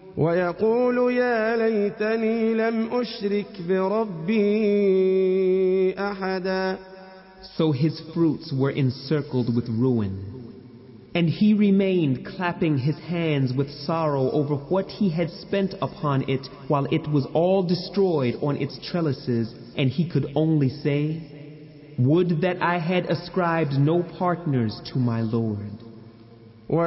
ويقول يا ليتني لم أشرك بربي أحدا. So his fruits were encircled with ruin. And he remained clapping his hands with sorrow over what he had spent upon it while it was all destroyed on its trellises, and he could only say, Would that I had ascribed no partners to my Lord.